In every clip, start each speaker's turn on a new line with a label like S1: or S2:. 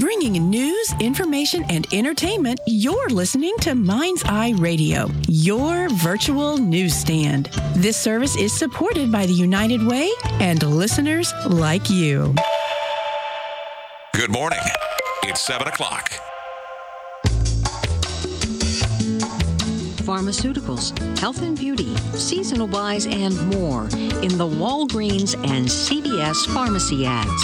S1: Bringing news, information, and entertainment, you're listening to Mind's Eye Radio, your virtual newsstand. This service is supported by the United Way and listeners like you.
S2: Good morning. It's 7 o'clock.
S3: Pharmaceuticals, health and beauty, seasonal buys, and more in the Walgreens and CVS pharmacy ads.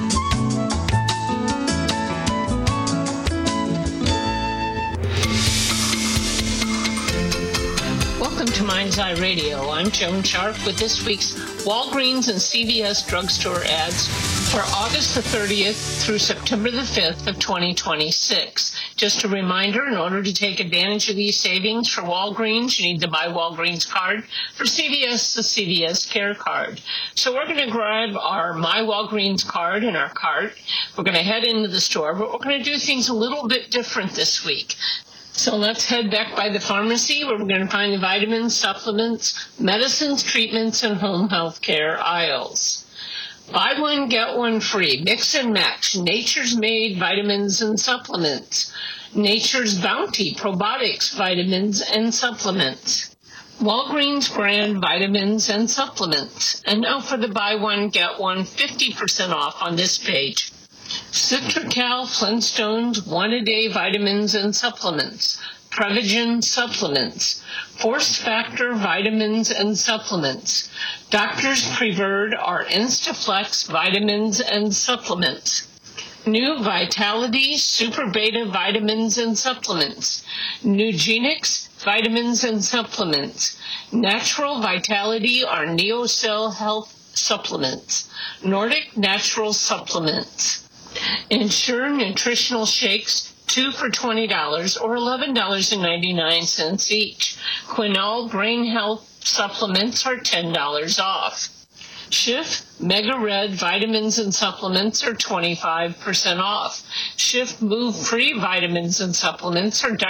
S4: Welcome to Mind's Eye Radio. I'm Joan Sharp with this week's Walgreens and CVS drugstore ads for August the 30th through September the 5th of 2026. Just a reminder, in order to take advantage of these savings for Walgreens, you need to buy Walgreens card. For CVS, the CVS Care card. So we're going to grab our My Walgreens card in our cart. We're going to head into the store, but we're going to do things a little bit different this week. So let's head back by the pharmacy where we're going to find the vitamins, supplements, medicines, treatments, and home health care aisles. Buy one, get one free. Mix and match. Nature's Made vitamins and supplements. Nature's Bounty probiotics, vitamins, and supplements. Walgreens brand vitamins and supplements. And now for the buy one, get one 50% off on this page. Citracal Flintstones 1-a-day vitamins and supplements. Prevagen supplements. Force Factor vitamins and supplements. Doctors Preferred are Instaflex vitamins and supplements. New Vitality Super Beta vitamins and supplements. Nugenix vitamins and supplements. Natural Vitality are NeoCell Health supplements. Nordic Natural supplements. Ensure nutritional shakes, 2 for $20 or $11.99 each. Quinol brain health supplements are $10 off. Schiff Mega Red vitamins and supplements are 25% off. Schiff Move Free vitamins and supplements are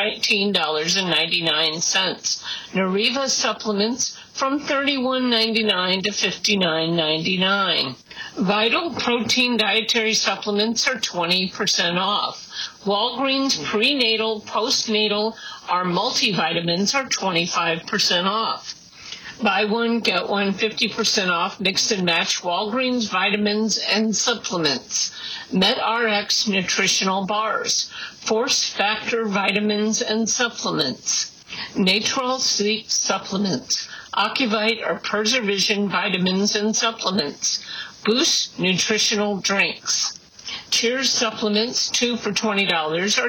S4: $19.99. Nariva supplements from $31.99 to $59.99. Vital Protein dietary supplements are 20% off. Walgreens prenatal, postnatal, our multivitamins are 25% off. Buy one, get one 50% off mix and match Walgreens vitamins and supplements. MedRx nutritional bars. Force Factor vitamins and supplements. Natural Sleep supplements. Ocuvite or Preservision vitamins and supplements. Boost nutritional drinks. Cheers supplements, 2 for $20 or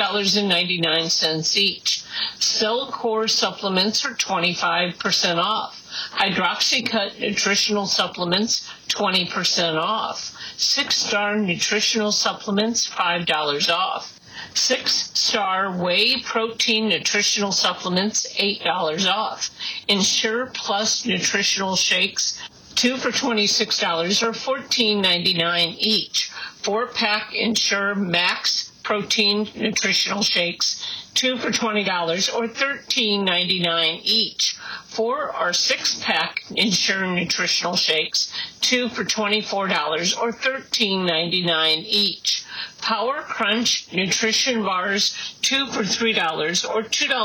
S4: $12.99 each. Cell Core supplements are 25% off. Hydroxycut nutritional supplements, 20% off. 6-Star nutritional supplements, $5 off. 6-Star Whey Protein nutritional supplements, $8 off. Ensure Plus nutritional shakes, 2 for $26 or $14.99 each. 4-pack Ensure Max Protein nutritional shakes, 2 for $20 or $13.99 each. 4 or 6-pack Ensure nutritional shakes, 2 for $24 or $13.99 each. Power Crunch nutrition bars, 2 for $3 or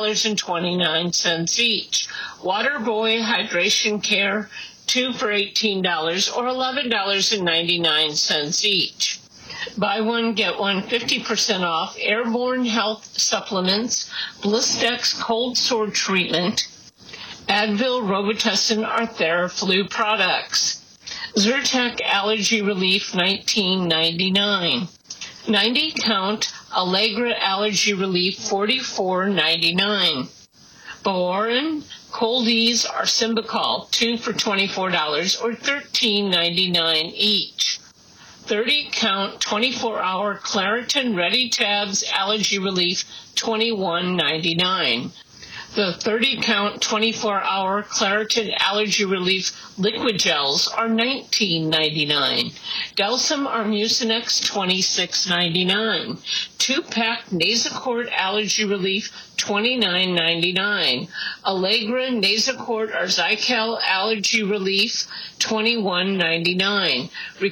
S4: $2.29 each. Waterboy Hydration Care, 2 for $18 or $11.99 each. Buy one, get one 50% off Airborne Health supplements, Blistex cold sore treatment, Advil, Robitussin, or Theraflu products. Zyrtec Allergy Relief, $19.99. 90-count Allegra Allergy Relief, $44.99. Boarin Cold Ease or Symbicol, 2 for $24 or $13.99 each. 30-count 24-hour Claritin Ready Tabs Allergy Relief, $21.99. The 30-count 24-hour Claritin Allergy Relief Liquid Gels are $19.99. Delsum or Mucinex, $26.99. 2-pack Nasacort Allergy Relief, $29.99. Allegra Nasacort or Zycal Allergy Relief, $21.99.